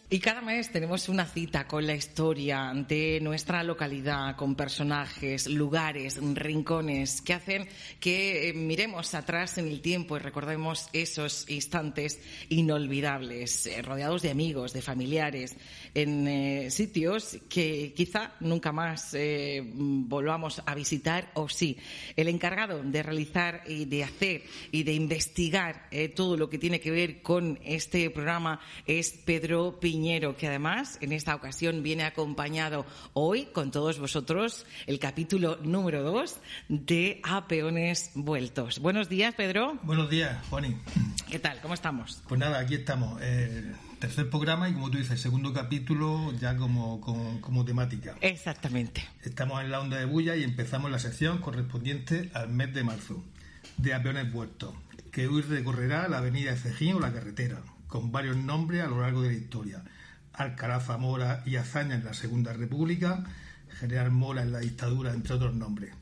Y cada mes tenemos una cita con la historia de nuestra localidad, con personajes, lugares, rincones que hacen que miremos atrás en el tiempo y recordemos esos instantes inolvidables, rodeados de amigos, de familiares, en sitios que quizá nunca más volvamos a visitar, o sí. El encargado de realizar y de hacer y de investigar todo lo que tiene que ver con este programa es Pedro Piñero, que además en esta ocasión viene acompañado hoy con todos vosotros el capítulo número 2 de A Peones Vueltos. Buenos días, Pedro. Buenos días, Juani. ¿Qué tal? ¿Cómo estamos? Pues nada, aquí estamos. Tercer programa y, como tú dices, segundo capítulo ya como temática. Exactamente. Estamos en la Onda de Bulla y empezamos la sección correspondiente al mes de marzo de A Peones Vueltos, que hoy recorrerá la avenida Cejín o la carretera, con varios nombres a lo largo de la historia: Alcalá, Zamora y Azaña en la Segunda República, General Mola en la dictadura, entre otros nombres.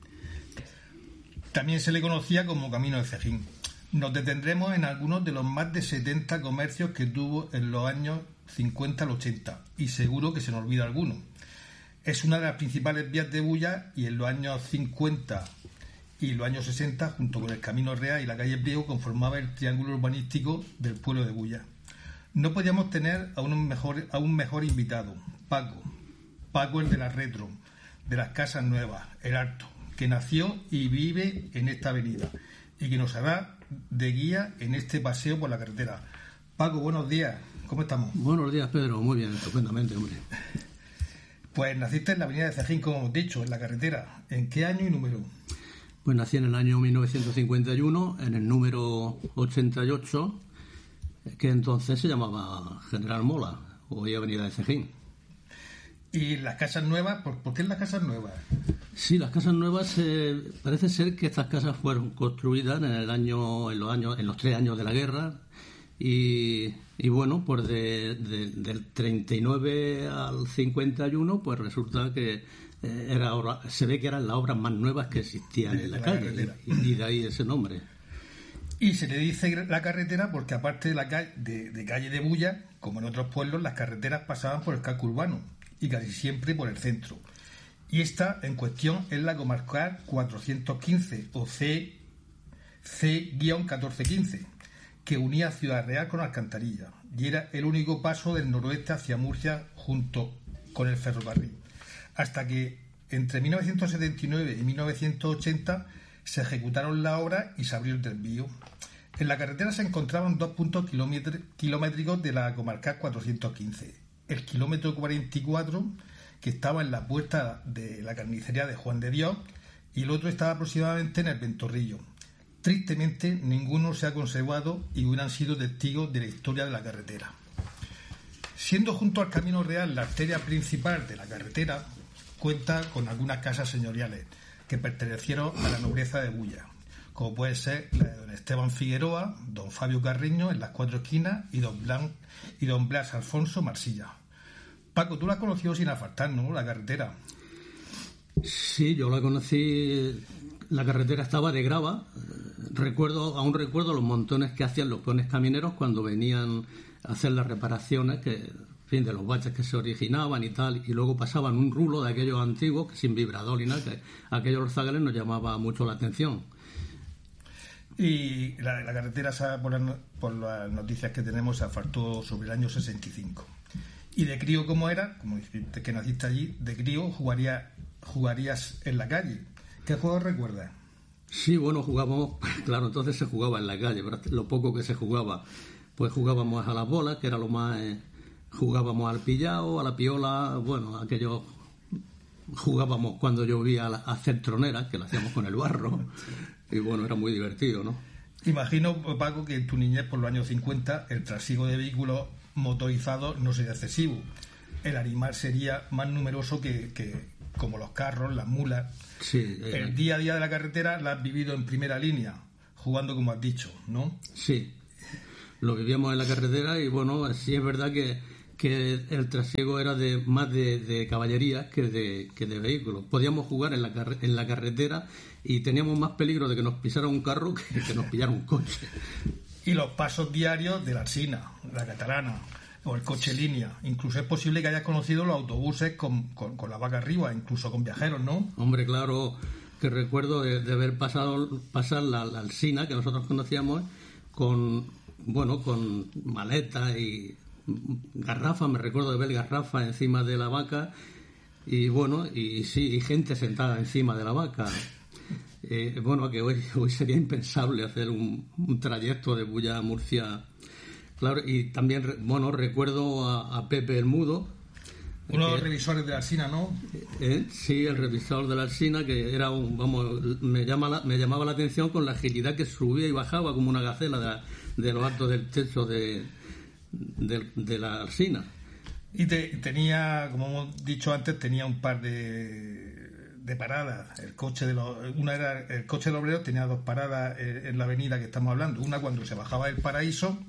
También se le conocía como Camino de Cejín. Nos detendremos en algunos de los más de 70 comercios que tuvo en los años 50 al 80, y seguro que se nos olvida alguno. Es una de las principales vías de Bulla y en los años 50 y los años 60, junto con el Camino Real y la calle Priego, conformaba el triángulo urbanístico del pueblo de Bulla. No podíamos tener a un mejor invitado, Paco el de la Retro, de las Casas Nuevas, el Alto, que nació y vive en esta avenida y que nos hará de guía en este paseo por la carretera. Paco, buenos días, ¿cómo estamos? Buenos días, Pedro, muy bien, estupendamente, hombre. Pues naciste en la avenida de Cejín, como hemos dicho, en la carretera. ¿En qué año y número? Pues nací en el año 1951, en el número 88, que entonces se llamaba General Mola, hoy Avenida de Cejín. ¿Y las Casas Nuevas? ¿Por qué las Casas Nuevas? Sí, las Casas Nuevas, parece ser que estas casas fueron construidas en los 3 años de la guerra, y bueno, pues del 39 al 51, pues resulta que se ve que eran las obras más nuevas que existían en la calle, y de ahí ese nombre. Y se le dice la carretera porque, aparte de la calle de Bulla, como en otros pueblos, las carreteras pasaban por el casco urbano y casi siempre por el centro. Y esta en cuestión es la comarcal 415 o C-1415, que unía Ciudad Real con Alcantarilla, y era el único paso del noroeste hacia Murcia junto con el ferrocarril, hasta que entre 1979 y 1980 se ejecutaron las obras y se abrió el desvío. En la carretera se encontraban 2 puntos kilométricos de la comarcal 415. El kilómetro 44, que estaba en la puerta de la carnicería de Juan de Dios, y el otro estaba aproximadamente en el Ventorrillo. Tristemente, ninguno se ha conservado y hubieran sido testigos de la historia de la carretera. Siendo junto al Camino Real la arteria principal de la carretera, cuenta con algunas casas señoriales que pertenecieron a la nobleza de Bulla, como puede ser la de don Esteban Figueroa, don Fabio Carreño en las Cuatro Esquinas y don Blas Alfonso Marsilla. Paco, tú la has conocido sin asfaltar, ¿no?, la carretera. Sí, yo la conocí. La carretera estaba de grava. Aún recuerdo los montones que hacían los peones camineros cuando venían a hacer las reparaciones, de los baches que se originaban y tal, y luego pasaban un rulo de aquellos antiguos, sin vibrador y nada, que aquellos los zagales nos llamaba mucho la atención. Y la carretera, por las noticias que tenemos, se asfaltó sobre el año 65. Y de crío, ¿cómo era? Como dijiste que naciste allí, de crío jugarías en la calle. ¿Qué juegos recuerdas? Sí, bueno, jugábamos, claro, entonces se jugaba en la calle, pero lo poco que se jugaba, pues jugábamos a las bolas, que era lo más... jugábamos al pillao, a la piola, bueno, aquello... Jugábamos cuando llovía a hacer troneras, que lo hacíamos con el barro, y bueno, era muy divertido, ¿no? Imagino, Paco, que en tu niñez, por los años 50, el trasiego de vehículos motorizados no sería excesivo. El animal sería más numeroso que como los carros, las mulas. Sí, el día a día de la carretera la has vivido en primera línea, jugando como has dicho, ¿no? Sí, lo vivíamos en la carretera, y bueno, sí es verdad que el trasiego era más de caballería que de vehículos. Podíamos jugar en la carretera y teníamos más peligro de que nos pisara un carro que nos pillara un coche. Y los pasos diarios de la Alsina, la Catalana, o el coche línea. Incluso es posible que hayas conocido los autobuses con la vaca arriba, incluso con viajeros, ¿no? Hombre, claro, que recuerdo de haber pasar la Alsina, que nosotros conocíamos, con maletas y garrafas. Me recuerdo de ver garrafas encima de la vaca y gente sentada encima de la vaca. Que hoy sería impensable hacer un trayecto de Bulla a Murcia. Claro, y también recuerdo a Pepe el Mudo, uno de los revisores de la Alsina, ¿no? Sí, el revisor de la Alsina, que era me llamaba la atención con la agilidad que subía y bajaba como una gacela de lo alto del techo de la Alsina. Y tenía, como hemos dicho antes, tenía un par de paradas. El coche del obrero tenía 2 paradas en la avenida que estamos hablando. Una cuando se bajaba del Paraíso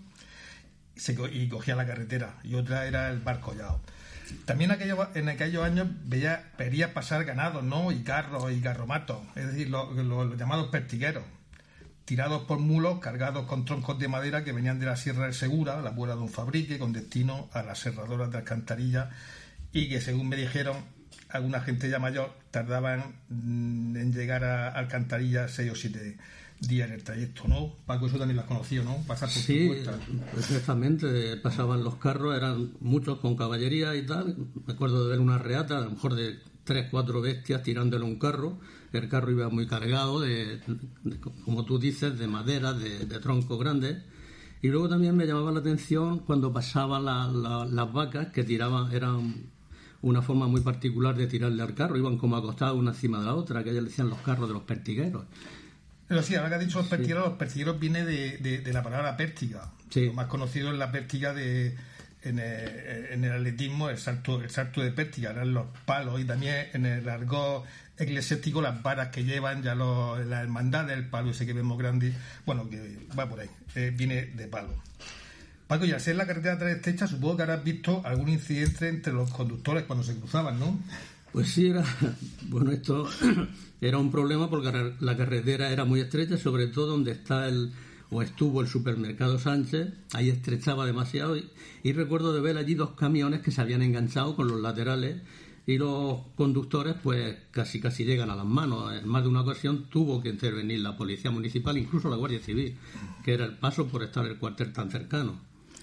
y cogía la carretera, y otra era el Bar Collao. También en aquellos años veía pasar ganados, ¿no? Y carros y garromatos, es decir, los llamados pertigueros, tirados por mulos cargados con troncos de madera que venían de la Sierra del Segura, la Puebla de un Fabrique, con destino a las serradoras de Alcantarilla, y que, según me dijeron alguna gente ya mayor, tardaban en llegar a Alcantarilla 6 o 7 días en el trayecto, ¿no? Paco, eso también lo has conocido, ¿no? Pasar por sí, tu puerta. Perfectamente. Pasaban los carros, eran muchos con caballería y tal. Me acuerdo de ver una reata, a lo mejor de 3-4 bestias tirándole un carro. El carro iba muy cargado como tú dices, de madera, de troncos grandes. Y luego también me llamaba la atención cuando pasaban las vacas que tiraban, eran una forma muy particular de tirarle al carro, iban como acostadas una encima de la otra, que ellos le decían los carros de los pertigueros. Pero sí, ahora que has dicho los pertigueros viene de la palabra pértiga. Sí. Lo más conocido es la pértiga en el atletismo, el salto de pértiga, eran los palos, y también en el argot eclesiástico las varas que llevan ya la hermandad del palo ese que vemos grande, que va por ahí, viene de palo. Paco, y al ser la carretera tan estrecha, supongo que habrás visto algún incidente entre los conductores cuando se cruzaban, ¿no? Pues sí, esto era un problema porque la carretera era muy estrecha, sobre todo donde estuvo el supermercado Sánchez, ahí estrechaba demasiado y recuerdo de ver allí 2 camiones que se habían enganchado con los laterales y los conductores pues casi llegan a las manos. En más de una ocasión tuvo que intervenir la Policía Municipal, incluso la Guardia Civil, que era el paso por estar el cuartel tan cercano.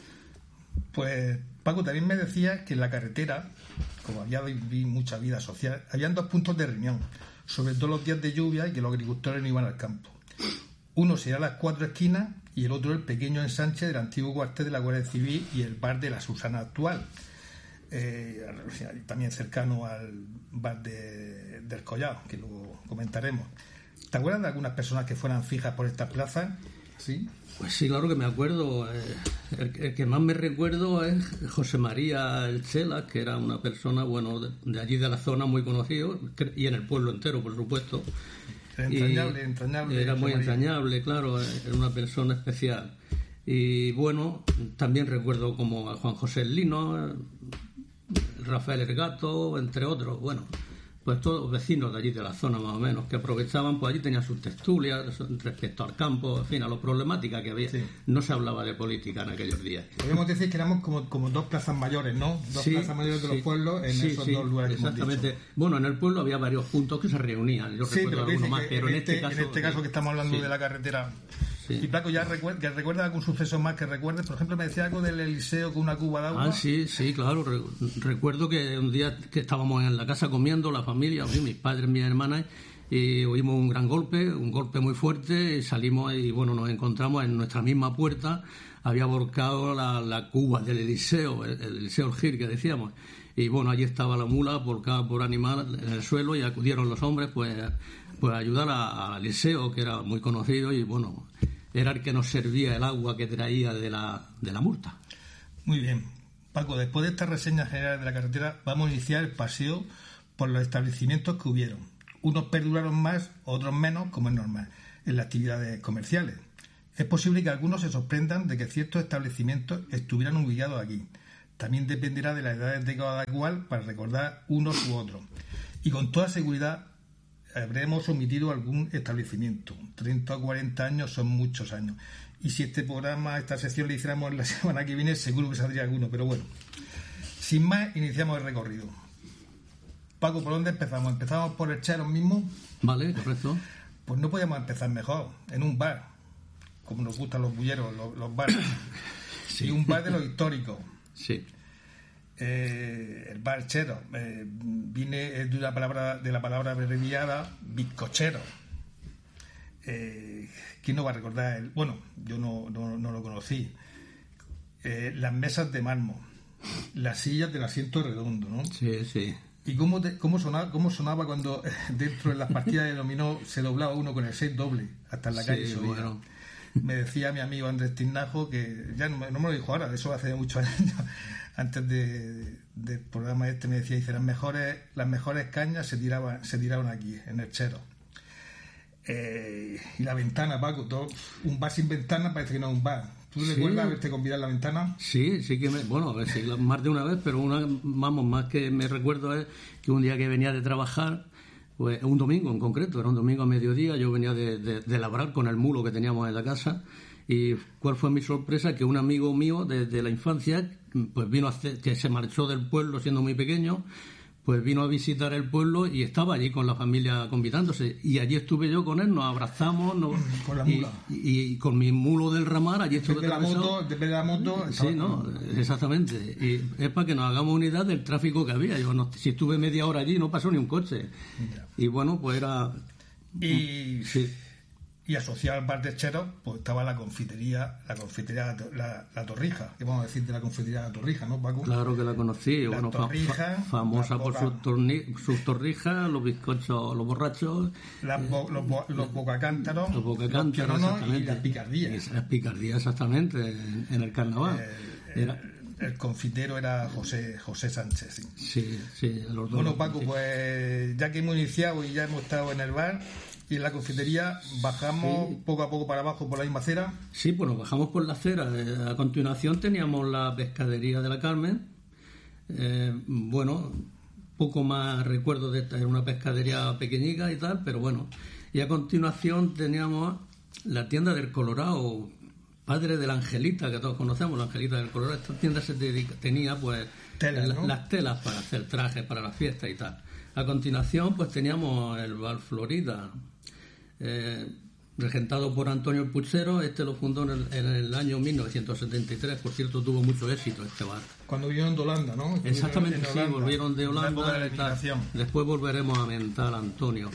Pues Paco, también me decías que en la carretera, como había mucha vida social, habían 2 puntos de reunión, sobre todo los días de lluvia y que los agricultores no iban al campo. Uno sería las 4 esquinas y el otro el pequeño ensanche del antiguo cuartel de la Guardia Civil y el bar de la Susana actual, también cercano al bar del Collao, que luego comentaremos. ¿Te acuerdas de algunas personas que fueran fijas por estas plazas? ¿Sí? Pues sí, claro que me acuerdo. El que más me recuerdo es José María El Chela, que era una persona, de allí de la zona, muy conocido, y en el pueblo entero, por supuesto. Entrañable. Era muy entrañable, claro, era una persona especial. Y también recuerdo como a Juan José El Lino, Rafael El Gato, entre otros, pues todos vecinos de allí de la zona más o menos, que aprovechaban, pues allí tenían sus tertulias respecto al campo, en fin, a lo problemática que había. Sí. No se hablaba de política en aquellos días. Podemos decir que éramos como 2 plazas mayores, ¿no? Dos plazas mayores de los pueblos en esos 2 lugares. Exactamente. En el pueblo había varios puntos que se reunían. Yo recuerdo alguno más, pero en este caso que estamos hablando de la carretera. Sí. Y Paco, ¿recuerda algún suceso más que recuerdes? Por ejemplo, me decía algo del Eliseo con una cuba de agua. Sí, claro. Recuerdo que un día que estábamos en la casa comiendo, la familia, mis padres, mis hermanas, y oímos un gran golpe, un golpe muy fuerte, y salimos y nos encontramos en nuestra misma puerta, había volcado la cuba del Eliseo, el Eliseo Gil que decíamos. Y allí estaba la mula volcada por animal en el suelo y acudieron los hombres pues a ayudar a Eliseo, que era muy conocido y era el que nos servía el agua que traía de la multa. Muy bien. Paco, después de esta reseña general de la carretera, vamos a iniciar el paseo por los establecimientos que hubieron. Unos perduraron más, otros menos, como es normal, en las actividades comerciales. Es posible que algunos se sorprendan de que ciertos establecimientos estuvieran ubicados aquí. También dependerá de las edades de cada cual para recordar unos u otros. Y con toda seguridad habremos omitido algún establecimiento. 30 o 40 años son muchos años. Y si este programa, esta sección, le hiciéramos la semana que viene, seguro que saldría alguno. Pero bueno, sin más, iniciamos el recorrido. Paco, ¿por dónde empezamos? ¿Empezamos por el Chero mismo? Vale, correcto. Pues no podíamos empezar mejor, en un bar, como nos gustan los bulleros, los bares. Sí. Y un bar de los históricos. Sí. El bar Chero viene de la palabra abreviada bizcochero. ¿Quién no va a recordar? Bueno, yo no lo conocí. Las mesas de mármol, las sillas del asiento redondo, ¿no? Sí, sí. ¿Y cómo sonaba cuando dentro de las partidas de dominó se doblaba uno con el 6 doble hasta en la calle? Sí, bueno. Me decía mi amigo Andrés Tinajo, que ya no me lo dijo ahora, eso hace muchos años, antes del programa este, me decía, dice, las mejores cañas se tiraban aquí, en el Chero. Y la ventana, Paco, un bar sin ventana parece que no es un bar. ¿Tú recuerdas haberte convidado en la ventana? Sí, que bueno, a ver, sí, más de una vez, pero más que me recuerdo es que un día que venía de trabajar, pues un domingo en concreto, era un domingo a mediodía, yo venía de labrar con el mulo que teníamos en la casa, y cuál fue mi sorpresa, que un amigo mío desde la infancia, pues vino que se marchó del pueblo siendo muy pequeño, pues vino a visitar el pueblo y estaba allí con la familia convidándose. Y allí estuve yo con él, nos abrazamos. Con la mula. Y con mi mulo del ramar, allí estuve atravesado. De la moto. Sí, no, exactamente. Y es para que nos hagamos unidad del tráfico que había. Yo si estuve media hora allí no pasó ni un coche. Ya. Y bueno, pues era... Y asociado al bar de Chero, pues estaba la confitería La Torrija. ¿Qué vamos a decir de la confitería La Torrija, no, Paco? Claro que la conocí. La Torrija, famosa por sus torrijas, los bizcochos, los borrachos. Los bocacántaros. Los bocacántaros, exactamente. Y las picardías. Las picardías, exactamente, en el carnaval. El confitero era José Sánchez. Sí, los dos. Bueno, Paco, pues ya que hemos iniciado y ya hemos estado en el bar y en la confitería, bajamos poco a poco para abajo por la misma acera. Sí, pues nos bajamos por la acera. A continuación teníamos la pescadería de la Carmen. Bueno, poco más recuerdo de esta, era una pescadería pequeñica y tal, pero bueno. Y a continuación teníamos la tienda del Colorado, padre de la Angelita, que todos conocemos, la Angelita del Colorado. Esta tienda tenía pues telas, ¿no? Las telas para hacer trajes para la fiesta y tal. A continuación pues teníamos el Bar Florida, regentado por Antonio el Puchero. Este lo fundó en el año 1973. Por cierto, tuvo mucho éxito este bar. Cuando vinieron de Holanda, ¿no? Exactamente, sí, volvieron de Holanda. De después volveremos a mentar a Antonio.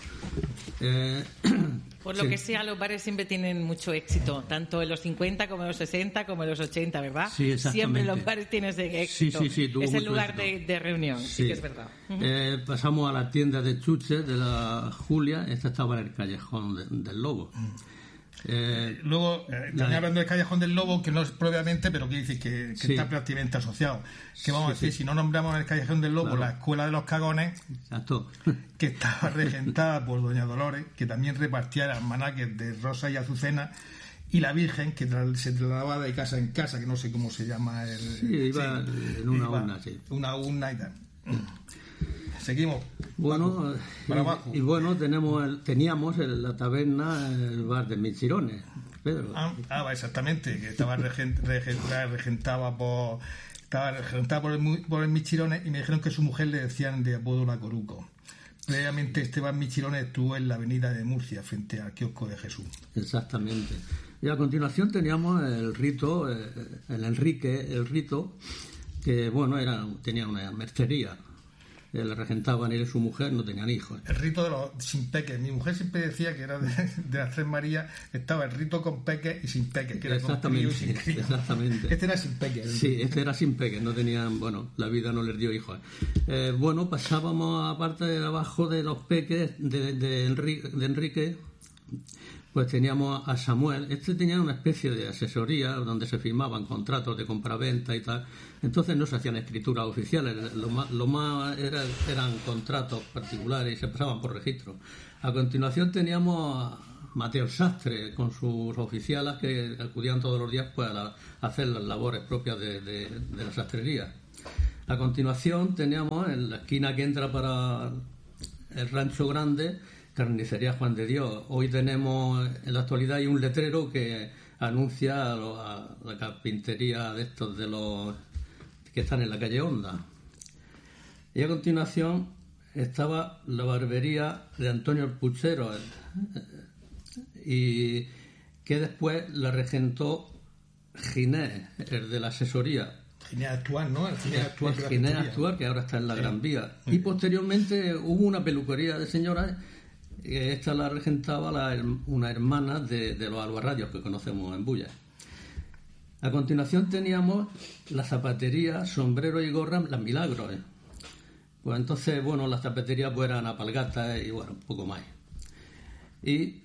Por lo que sea, los bares siempre tienen mucho éxito, tanto en los 50 como en los 60 como en los 80, ¿verdad? Sí, exactamente. Siempre los bares tienen ese éxito. Sí, tuvo es el lugar éxito. de reunión, sí que es verdad. Pasamos a la tienda de chuches de la Julia. Esta estaba en el Callejón del Lobo. Luego, también hablando del Callejón del Lobo, que no es propiamente, pero que dice que está prácticamente asociado. ¿Qué vamos a decir? Si no nombramos en el Callejón del Lobo, claro, la Escuela de los Cagones, exacto, que estaba regentada por doña Dolores, que también repartía almanaques de rosa y azucena, y la Virgen, que se trasladaba de casa en casa, que no sé cómo se llama. Iba en una urna, una urna y tal. Seguimos. Bueno, para abajo. Y bueno, teníamos la taberna, el bar de Michirones, Pedro. Exactamente, que estaba regentada por el Michirones, y me dijeron que su mujer le decían de apodo La Coruco. Previamente este bar Michirones estuvo en la avenida de Murcia, frente al kiosco de Jesús. Exactamente. Y a continuación teníamos el rito, el rito, que bueno, tenía una mercería. Le regentaban él y su mujer, no tenían hijos. El rito de los sin peques. Mi mujer siempre decía que era de las Tres Marías, estaba el rito con peques y sin peques, que era exactamente, con crío y sin crío. Exactamente. Este era sin peques. Sí, este era sin peques, no tenían, la vida no les dio hijos. Pasábamos, aparte de abajo de los peques de Enrique, pues teníamos a Samuel. Este tenía una especie de asesoría donde se firmaban contratos de compraventa y tal. Entonces no se hacían escrituras oficiales, lo más eran contratos particulares y se pasaban por registro. A continuación teníamos a Mateo Sastre con sus oficialas que acudían todos los días pues a hacer las labores propias de la sastrería. A continuación teníamos en la esquina que entra para el Rancho Grande, Carnicería Juan de Dios. Hoy tenemos, en la actualidad hay un letrero que anuncia a la carpintería de estos de los que están en la calle Honda. Y a continuación estaba la barbería de Antonio el Puchero, y que después la regentó Ginés, el de la asesoría. Ginés actual, ¿no? El Ginés actual, que ahora está en la Gran Vía. Y posteriormente hubo una peluquería de señoras, que esta la regentaba una hermana de los albarradios que conocemos en Bulla. A continuación teníamos la zapatería, sombrero y gorra, las Milagros. Pues entonces, bueno, las zapaterías pues eran Apalgatas y bueno, un poco más. Y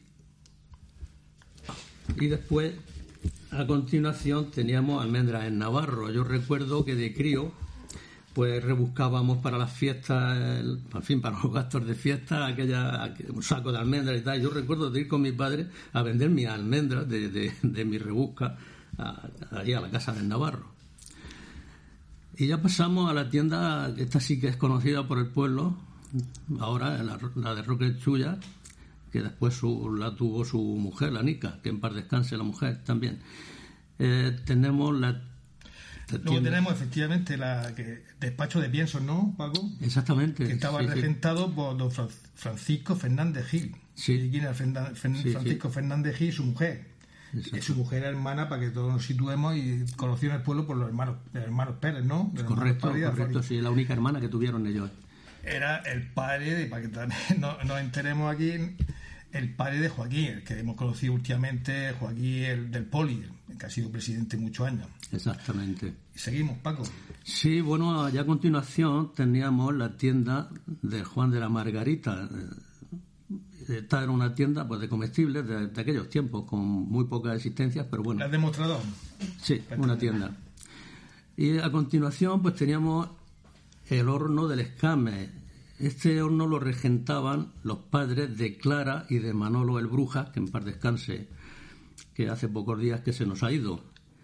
después, a continuación, teníamos almendras en Navarro. Yo recuerdo que de crío, pues rebuscábamos para las fiestas, en fin, para los gastos de fiesta, un saco de almendras y tal. Yo recuerdo de ir con mi padre a vender mis almendras de mi rebusca allí a la casa del Navarro. Y ya pasamos a la tienda, que esta sí que es conocida por el pueblo, ahora la de Roque Chulla, que después la tuvo su mujer, la Nica, que en paz descanse la mujer también. Tenemos Luego tenemos efectivamente despacho de piensos, ¿no, Paco? Exactamente. Que estaba regentado por don Francisco Fernández Gil. Sí. ¿Quién era Francisco Fernández Gil? Su mujer. Su mujer era hermana, para que todos nos situemos, y conoció en el pueblo por los hermanos Pérez, ¿no? Correcto, sí, la única hermana que tuvieron ellos. Era el padre, para que también nos enteremos aquí, el padre de Joaquín, el que hemos conocido últimamente, Joaquín el del Poli, que ha sido presidente muchos años. Exactamente. Y seguimos, Paco. Sí, bueno, ya a continuación teníamos la tienda de Juan de la Margarita. Esta era una tienda pues de comestibles de aquellos tiempos, con muy pocas existencias, pero bueno. ¿La has demostrado? Sí, una tienda. Y a continuación pues teníamos el horno del Escame. Este horno lo regentaban los padres de Clara y de Manolo el Brujas, que en paz descanse, que hace pocos días que se nos ha ido.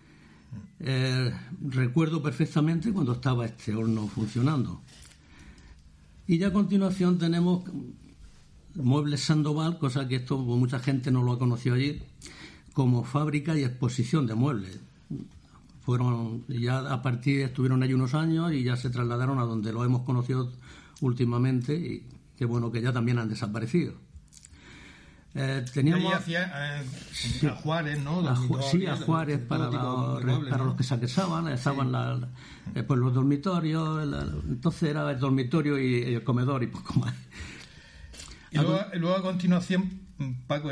Recuerdo perfectamente cuando estaba este horno funcionando. Y ya a continuación tenemos Muebles Sandoval, cosa que esto mucha gente no lo ha conocido allí, como fábrica y exposición de muebles. Ya a partir estuvieron allí unos años y ya se trasladaron a donde lo hemos conocido últimamente, y qué bueno que ya también han desaparecido. Teníamos a Juárez, ¿no? A Juárez para los que se aquesaban, estaban pues los dormitorios, entonces era el dormitorio y el comedor y poco más. Y luego a continuación, Paco,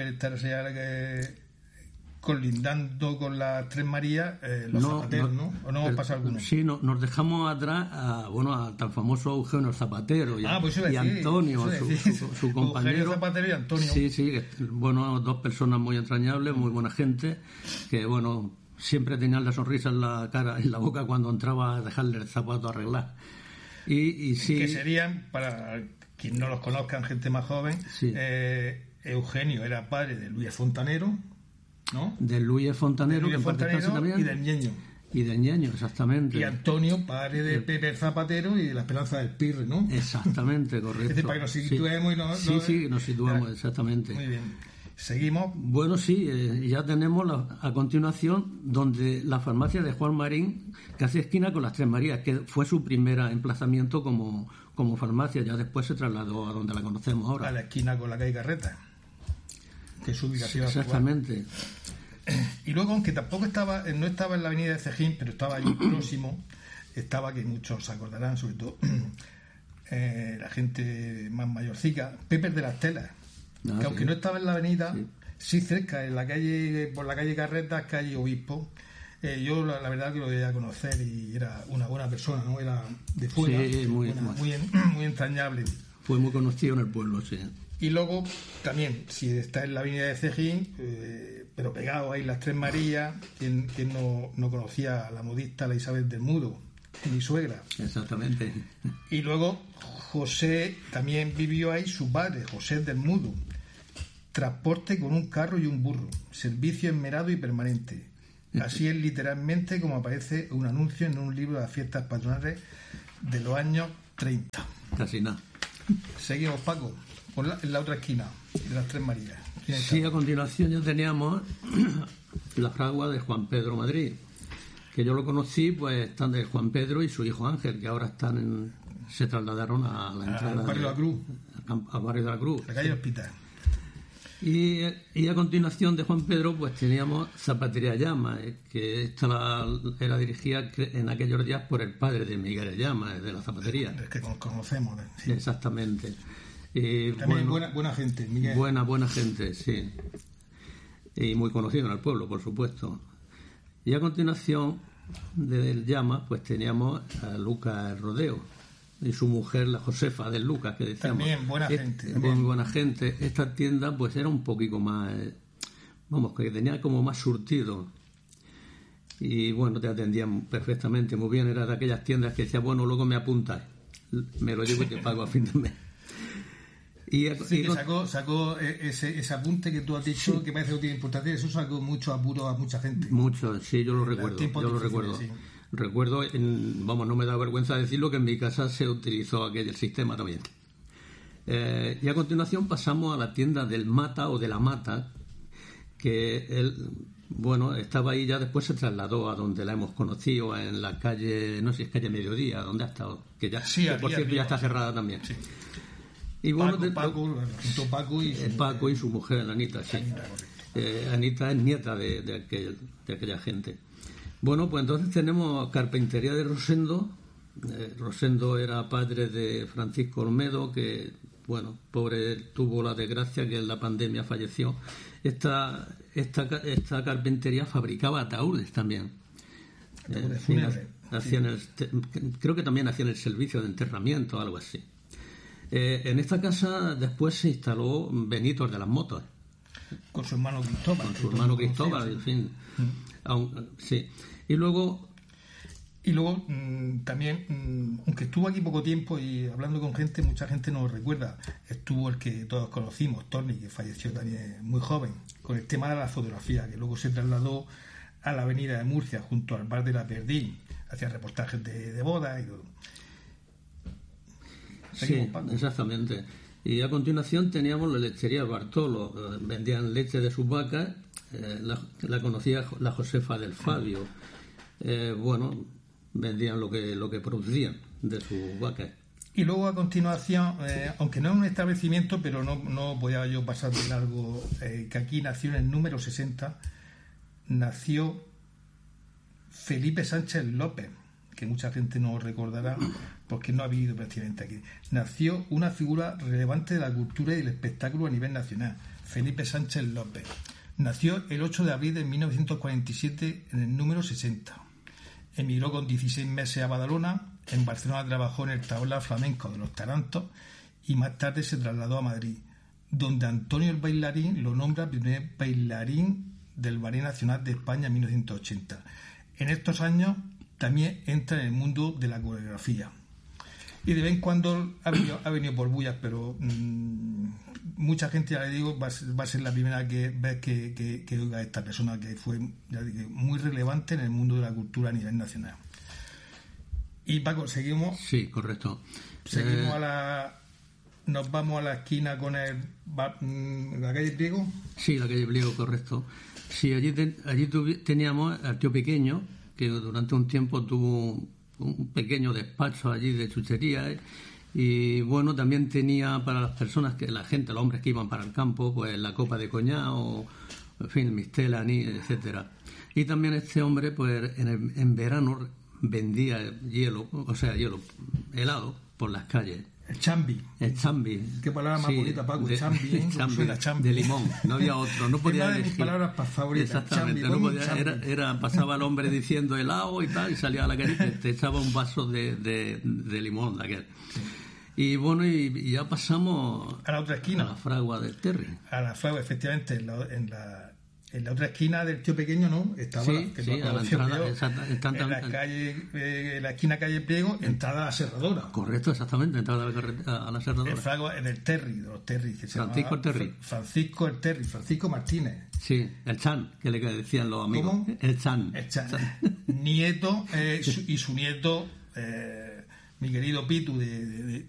colindando con las Tres Marías, los zapateros, ¿no? ¿O no hemos pasado alguno? Sí, nos dejamos atrás al tan famoso Eugenio Zapatero y Antonio, su compañero. Eugenio Zapatero y Antonio. Sí, bueno, dos personas muy entrañables, muy buena gente, que bueno, siempre tenían la sonrisa en la cara y en la boca cuando entraba a dejarle el zapato a arreglar. Y sí. Que serían, para quien no los conozcan, gente más joven, sí. Eugenio era padre de Luis Fontanero, ¿no? De Luis Fontanero, que en parte también. Y del Ñeño. Y del Ñeño, exactamente. Y Antonio, padre de Pepe Zapatero y de la Esperanza del Pirre, ¿no? Exactamente, correcto. Para que nos situemos sí, nos situamos, exactamente. Muy bien. Seguimos. Bueno, sí, ya tenemos a continuación donde la farmacia de Juan Marín, que hace esquina con las Tres Marías, que fue su primer emplazamiento como farmacia. Ya después se trasladó a donde la conocemos ahora. A la esquina con la calle Carreta, que es su ubicación actual. Exactamente. Y luego, aunque tampoco no estaba en la avenida de Cejín, pero estaba allí próximo, estaba, que muchos se acordarán, sobre todo la gente más mayorcica, Pepe de las Telas, que aunque no estaba en la avenida, sí cerca, en la calle, por la calle Carretas, calle Obispo. Yo la verdad que lo llegué a conocer y era una buena persona, ¿no? Era de fuera, muy entrañable. Fue muy conocido en el pueblo, sí. Y luego también, si está en la avenida de Cejín, pero pegado ahí las Tres Marías, quien no conocía a la modista, la Isabel del Mudo, mi suegra. Exactamente. Y luego José también vivió ahí, su padre, José del Mudo. Transporte con un carro y un burro, servicio esmerado y permanente. Así es literalmente como aparece un anuncio en un libro de las fiestas patronales de los años 30. Casi nada. Seguimos, Paco, en la otra esquina de las Tres Marías. Sí, a continuación ya teníamos la fragua de Juan Pedro Madrid, que yo lo conocí, pues están de Juan Pedro y su hijo Ángel, que ahora se trasladaron a la entrada al barrio de la Cruz, al barrio de la Cruz, la calle Hospital. Y a continuación de Juan Pedro, pues teníamos Zapatería Llama, que esta era dirigida en aquellos días por el padre de Miguel Llama, de la zapatería. El que conocemos. Sí. Exactamente. También buena gente, Miguel. Buena gente, sí. Y muy conocido en el pueblo, por supuesto. Y a continuación del Llama, pues teníamos a Lucas Rodeo y su mujer, la Josefa del Lucas, que decíamos. También buena gente. Muy buena gente. Esta tienda pues era un poquito más, que tenía como más surtido. Y bueno, te atendían perfectamente, muy bien. Era de aquellas tiendas que decía, bueno, luego me apuntas, me lo llevo y te pago a fin de mes. Sí, que sacó ese apunte que tú has dicho, sí, que parece que no tiene importancia. Eso sacó mucho apuro a mucha gente. Mucho, sí, yo lo recuerdo. Sí. Recuerdo, no me da vergüenza decirlo, que en mi casa se utilizó aquel sistema también. Y a continuación pasamos a la tienda del Mata o de la Mata, que él, estaba ahí, ya después se trasladó a donde la hemos conocido, en la calle, no sé si es calle Mediodía, donde ha estado, que ya, sí, que por cierto ya está cerrada también. Sí. Y bueno, Paco y su mujer, Anita, sí. Anita es nieta de aquella gente. Bueno, pues entonces tenemos Carpintería de Rosendo. Rosendo era padre de Francisco Olmedo, que, pobre, tuvo la desgracia que en la pandemia falleció. Esta carpintería fabricaba ataúdes también. Creo que también hacían el servicio de enterramiento o algo así. En esta casa después se instaló Benito de las Motos. Con su hermano Cristóbal. En fin. Sí. Y luego también, aunque estuvo aquí poco tiempo y hablando con gente, mucha gente no lo recuerda, estuvo el que todos conocimos, Tony, que falleció también muy joven, con el tema de la fotografía, que luego se trasladó a la avenida de Murcia, junto al bar de la Perdín, hacía reportajes de bodas y todo. Sí, exactamente. Y a continuación teníamos la lechería Bartolo, vendían leche de sus vacas, la conocía la Josefa del Fabio. Vendían lo que producían de sus vacas. Y luego a continuación, aunque no es un establecimiento, pero no podía yo pasar de largo, que aquí nació en el número 60, nació Felipe Sánchez López, que mucha gente no recordará porque no ha vivido prácticamente aquí. Nació una figura relevante de la cultura y el espectáculo a nivel nacional, Felipe Sánchez López. Nació el 8 de abril de 1947 en el número 60. Emigró con 16 meses a Badalona. En Barcelona trabajó en el tablao flamenco de los Tarantos y más tarde se trasladó a Madrid, donde Antonio el Bailarín lo nombra primer bailarín del Ballet Nacional de España en 1980. En estos años también entra en el mundo de la coreografía. Y de vez en cuando ha venido por bullas, pero mucha gente, ya le digo, va a ser la primera vez que oiga a esta persona, que fue, ya digo, muy relevante en el mundo de la cultura a nivel nacional. Y Paco, ¿seguimos? Sí, correcto. Seguimos nos vamos a la esquina con la calle Pliego. Sí, la calle Pliego, correcto. Sí, allí teníamos al tío Pequeño, que durante un tiempo tuvo un pequeño despacho allí de chuchería, y también tenía para las personas, los hombres que iban para el campo, pues la copa de coñac, en fin, mistela, anís, etcétera. Y también este hombre, pues en verano vendía helado por las calles. El chambi. Qué palabra más bonita, Paco. El chambi. De limón. No había otro. No podía elegir. Mis palabras favoritas. Exactamente. No podía, pasaba el hombre diciendo helado y tal, y salía a la calle y te echaba un vaso de limón de aquel. Sí. Y ya pasamos a la otra esquina. A la fragua del Terry. A la fragua, efectivamente, en la otra esquina del tío Pequeño, ¿no? Estaba a la entrada, en la calle, en la esquina calle Pliego, entrada a la Serradora. Correcto, exactamente, entrada a la Serradora. El fragua en el Terry, de los Terry, que Francisco el Terry. Francisco Martínez. Sí, el Chan, que le decían los amigos. ¿Cómo? El Chan. Nieto, y su nieto, mi querido Pitu,